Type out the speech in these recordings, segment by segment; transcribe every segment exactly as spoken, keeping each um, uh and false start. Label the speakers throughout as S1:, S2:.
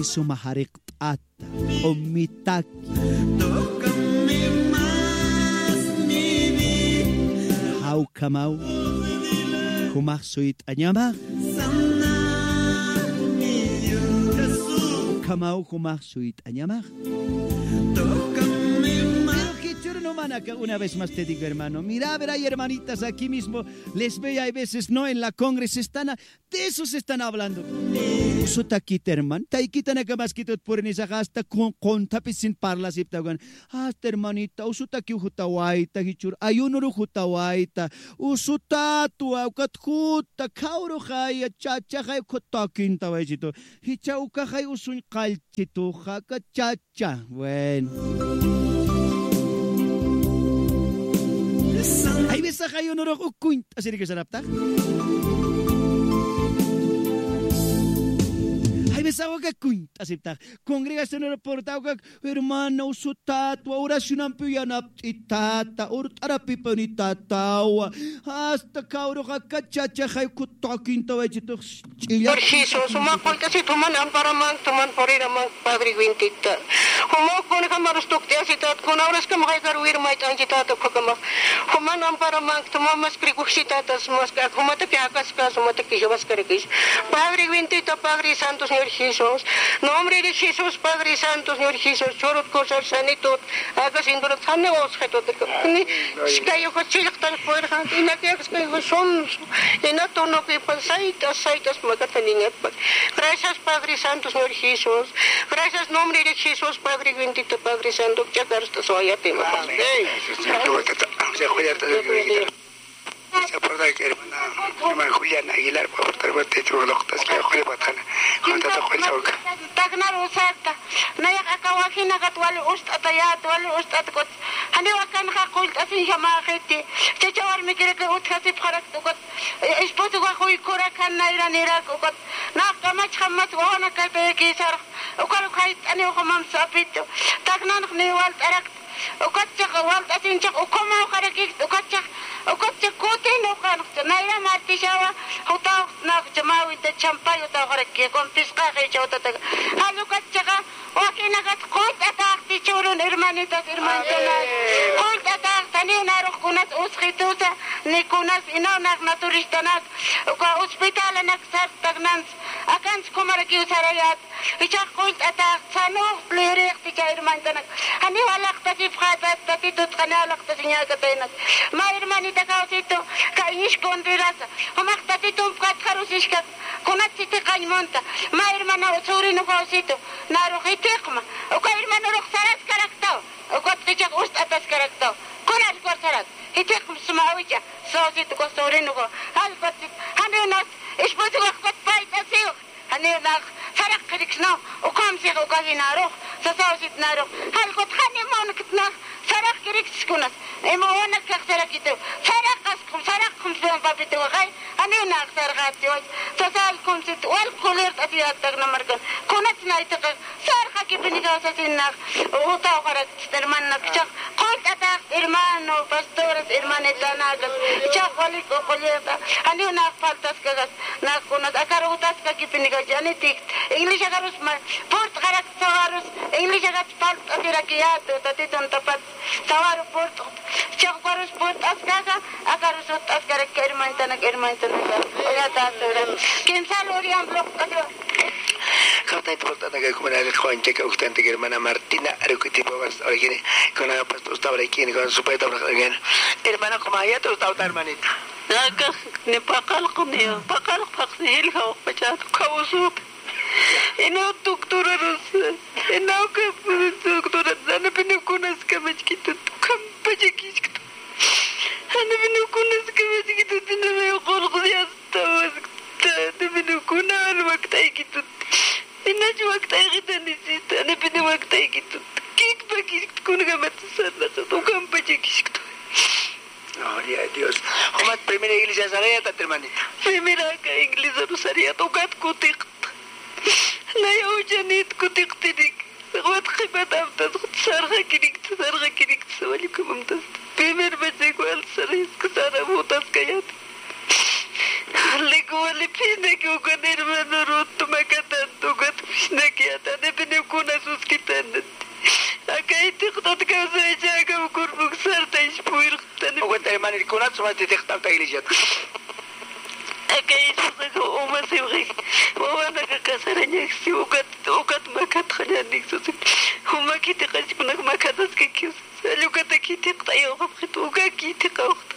S1: Isu maharik at umitak. How kamau kumaksuit anyama. Kamau kumaksuit anyama. No, mana, que una vez más te digo, hermano, mira, a ver, hay hermanitas aquí mismo, les veo, hay veces, ¿no? En la congres están, a, de eso se están hablando. Su taquita, hermano, taquita na que más quito por en esa hasta con con tapis sin parlas y tagan, hasta hermanita, usu taqui ujutawaita, hichur, ayunuru ujutawaita, usu tatu, aukat juta, kauro jaya, chacha, jaya, kotakin tawajito, hicha uka jaya usun kalchito, jaka chacha, bueno. Ay, besa kayo nurok ukuint. Asiri ka sarap ta? Ay, besa ko kakuint. Asip ta. Kongregasyon na reportaw kag, hermano, sutat, wa orasyon ang piyanap itata, or tarapi pa ni tatawa. Hasta kauro ka kachacha kayo kutakin tawa chito.
S2: Por Jesus, sumakol kasi tumanan para man, tuman po rin naman Padre Quintita. Humakon ka marustok tiya si tat, kung oras ka makikaruir may tan si tata ko ka mak. Humanan para man, tumamas krikuk si tatas mas ka, humatak yakas ka, sumatak kisabas karikis. Padre Quintita, Padre Santo, Señor Jesús, nombre de Jesús, Padre Santo, Señor Jesús, chorot cosas sanitud, hagas indurot hane os heto de ni skayo ko chilak tan poder han inakias kayo son inatono que pasaitas saitas magataningat. Gracias Padre Santo, Señor Jesús, gracias nombre de Jesús, Padre bendito, Padre Santo, chagar esta soya tema.
S3: Se aporta que hermana, hermana Juliana Aguilar, por favor, te echo doctas que Julia Batana, cuando te cuenta boca.
S2: Tagnar usata, naya akawakina katwal ustat ya twal ustat kot. Hani wakan ka kult asin jama khiti. Chachawar mikire ke utkati farak kot. Ispotu ka khoi kora kan naira nira kot. Na kamach khamat wana ka be ki sar. Ukal khait ani khamam sapit. Tagnan khni wal tarak. Ukatcha wal asin chak ukoma kharaki ukatcha ukatcha kote no kan naira martishawa huta na jamawi de champayo ta kharaki kon piska khai chota ta halu katcha wakina kat kot atak ti churun hermanita hermanita kot atak tani na ro kunat uskhituta ni kunas ina nak naturistanak uka hospital nak sar tagnan akan kumaraki usarayat ichak kot atak sanu plerek ti hermanita nak ani walak ta si fhatat ta ti tut kanalak ta sinya katainat ma hermanita kausito kaish kondiras hamak ta ti tum kat kharusish kat kunat ti kanmonta ma hermana usuri no kausito naro hitekma uka hermano ro sarat karaktao uka tichak ust atas karaktao kunas kor sarat hitekm smawicha sosito ko sorino ko hal patit hani nas ispotu ko pait asio hani nak sarak kriksno ukam si uka ginaro sasosit naro hal ko hani mon kitna sarak kriks kunas emo ona kaksarakito sarak kaskum sarak kum son papito kai hani nak sargat yo sasal kum sit wal kuler atiyat tagna margan kunat na ita sarga kibiniga sa sinak uta karat herman nakchak kot atak hermano pastores hermanita nagas chak wali ko koleta hani nak faltas kagas nak kunat akarutas ka kibiniga janitik english akarus ma port karak sawarus english akat falt atirakiat tatiton tapat sawar port chak karus port askaga akarus askarak hermanita nak hermanita ya ta kinsal oriam blok
S3: Carta importante que como el joven checa usted que hermana Martina Aruquiti Pobas origine con la pastor estaba aquí con su peta again hermana como ya te está hermanita
S2: Naka ni pakal ko niya pakal paksil ho pachat kausut ino doktora rus ino ka doktora dana pinukunas ka machkito kam pachikit ana pinukunas ka machkito tiname qol qiyas tawas ta pinukuna waqt ay kito إناش وقت أيغتا نسيت أنا بدي وقت أيغتا كيك باكي تكون قامت تصرخت وكم باجي كيشكتو
S3: Oh, ya Dios. Homat primera iglesia saria ta hermanita.
S2: Primera ka iglesia saria to kat kutik. Na yo janit kutik tidik. Wat khibat afta sarga kidik sarga kidik sawali kumamtas. Primer bache ko al saris kusara mutas kayat. Ligo wali pine ko ko hermano roto makatan to kat Nakiata de penukuna susquitan. Acá te jodas que se echa como curvo sarta y puir.
S3: Oguenta hermano, con eso más te deja tanta iglesia.
S2: Acá es como uma sevri. Wana ka kasaranya si ukat ukat makat khani nixus. Uma kiti qasi kuna makatas ke kis. Lukat kiti qtayo qfit uka kiti qawt.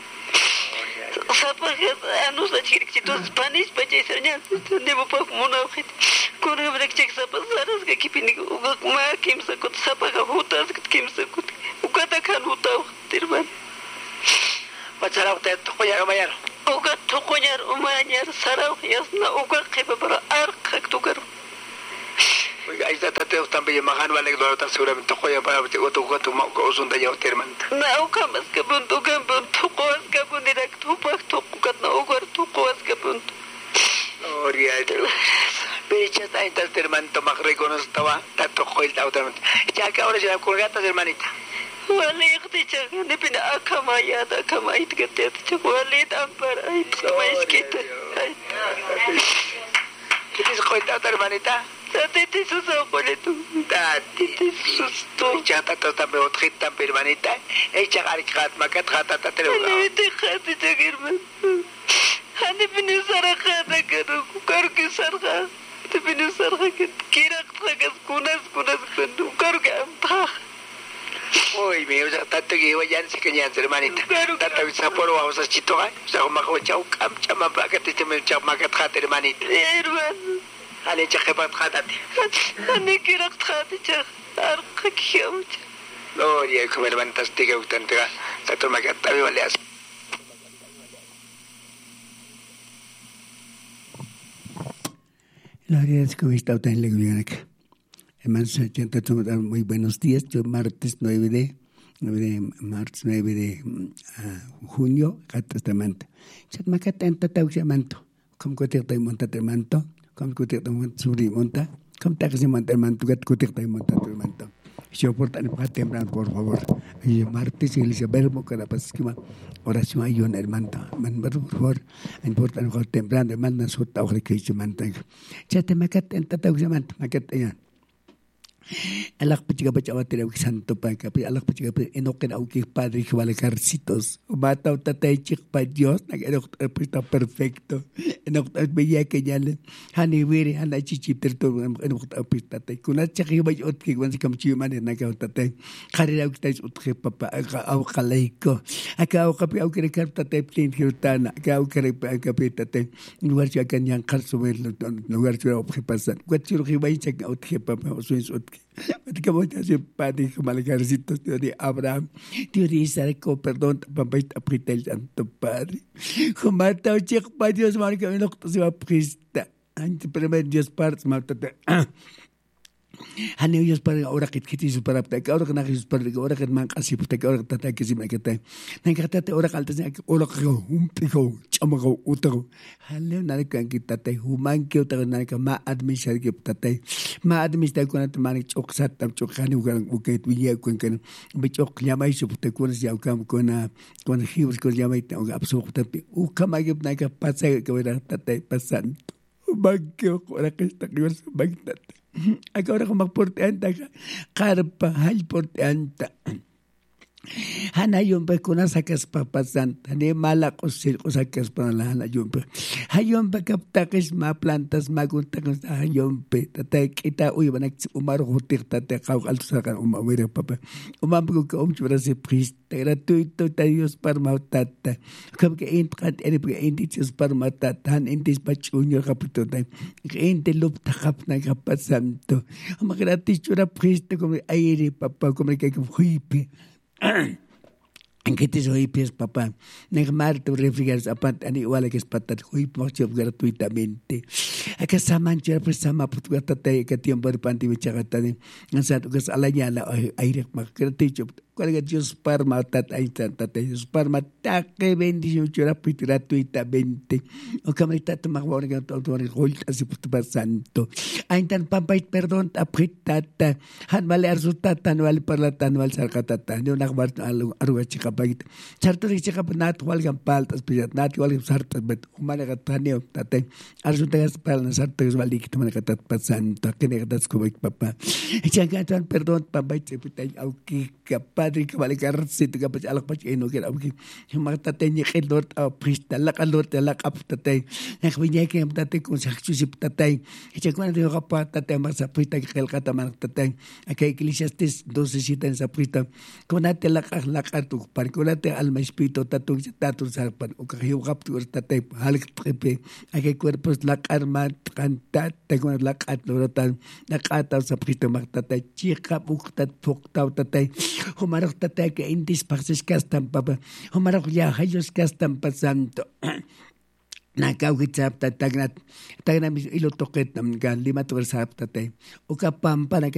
S2: Sapa anu sa chirki to Spanish bache sernya. Debo pa munafit. Kuna brak chek sapa zaras ka kipini uka ma kim sa kut sapa ka hutas kim sa kut. Uka ta kan hutaw tirman.
S3: Pachara usted toya mañana.
S2: Uga tokoñar umañar sarau yasna uga qibara arqak tukar.
S3: Oiga, ahí está tateo también mahan vale que lo está seguramente toya para que tu tu ko usun daño terman.
S2: Na uga mas que punto que punto tokos que punto directo pak tokukat na uga tokos que punto.
S3: Oria itu. Becha está en tal terman to mak reconostaba tato khoil ta terman. Ya que ahora ya colgata hermanita.
S2: Wali ikhtichak ni pina akama yada akama itgatet chak wali tampar ay kama iskita.
S3: ¿Qué es coita hermanita?
S2: Tati ti susa koletu.
S3: Tati
S2: ti susto.
S3: Ya tato tambe otrita hermanita. Echa garikat makat gata tatero.
S2: Ani ti khati chagirman. Ani pina saraka nagaru kar ki sarga. Ti pina sarga kirak thagas kunas kunas kundu kar ka ampa.
S3: Uy, me usa tanto que iba ya en ese cañón, hermanita. Tanto que se poró vamos a chitoa, o sea, como que chau cam chama para que te me chau makat hat hermanita.
S2: Hermano.
S3: Ale chaque pat hatate.
S2: Ani kirak khati chak arqa kiyam.
S3: No, ya como hermanita stiga utantega, tanto makat tabi vale as.
S4: La verdad es que me está tan alegre acá. Hermanos, muy buenos días. Yo martes nueve de, nueve de martes, nueve de uh, junio, Catastamanta. Chatmacatanta tauxamanto. Como cotirta y monta termanto. Como cotirta y suri monta. Como taxi monta termanto, cotirta y monta termanto. Yo por tan para temprano, por favor. Yo martes y el verbo cada pasquima. Oración hay un hermano. Man, por favor. Importante por temprano, hermano, su tauxi que yo mantengo. Chatmacatanta tauxamanto. Macatayan. Alak pichiga pachawa tira santo pa kapi alak pichiga pa enoken auki padre que vale carcitos mata tatay chik pa Dios nag enok está perfecto enok beya que ya le hani wiri hana chichi terto enok apista tay kuna chaki ba ot ki wan sikam chi man na ka tatay karira ukta ot ke papa au kalaiko aka au kapi au kire kar tatay plin hirtana aka au kire pa kapi tatay lugar cha kan yang kar subel lugar cha op ke pasan kwatiro ki ba chak ot ke papa osuis ot que voy a hacer padre como el ejército de Abraham, Dios de Isaac, perdón, papá, aprieta el santo padre. Como está un chico para Dios, marca, no se va a prista. Antes, pero Dios parte, mata. Hani Dios para ahora que quieres para que ahora que no quieres para ahora que man casi porque ahora que te que si me que te no que te ahora que altas ahora que un pico chamago otro hale nada que quitate human que otra nada que ma administrar que tate ma administrar con tu mani choksat tam chokhani ugan uket wiya con que me chok llama y te con ya con con con hibs con llama y absoluta u kama que nada que pasa que verá tate pasando banco ahora que está que vas banco agora como portenta carpa hay portenta hana yompe kuna sakas papasan ne mala kosil sakas para la hana yompe hayompe kaptakis ma plantas maguntakas hayompe tata kita uy banak umar hotir tata kau alto sakan umar wira papa umar ko um chura se priest gratuito tayos parmautata kam ke int kat ene ke indichos parmautata han intis pachunyo kapito tan inte lup takap na kapasanto ama gratis chura priest como aire papa como que huipe en que te soy pies papá negmar tu refrigeras apat ani igual que es patat huip mocho gratuitamente acá samancha pues sama putuata te que tiempo de panti bichagata de ansat que alaña la aire más gratuito cuelga Dios parma tatay tatay Dios parma taque bendición chora gratuitamente o camarita toma borga todo el gol así por santo aintan pampait perdón apretata han vale arzutata no vale parlata no vale sarcatata no una guarda aruga chica paita charto de chica nat walgan paltas pillat nat walgan sartas bet humana gataneo tatay arzutas para las sartas vale que toma gatat santo que negatas como papá echan perdón pampait se pitay auki padre que vale garcito que algo pa no que auki magta teñe gelort a prista la calor de la captatay na khwinya ke amtate con saxusip tatay echa cuando de gapa tatay mas prista que el kata man tatay akay iglesiastes doce sitan sa prista konate la la kartu par konate al espíritu tatu tatu sarpan o que yo gap tu tatay halik trepe akay cuerpos la karma canta tengo la kat lorotan la kata sa prista magtatay chiqa buktat poktaw tatay humarok tatay que indis parses kastam papa humarok ya hayos kastam pasanto nakauhitsap tagnat tagnat ilo toket nam gan lima tuer sap tatay o kapam para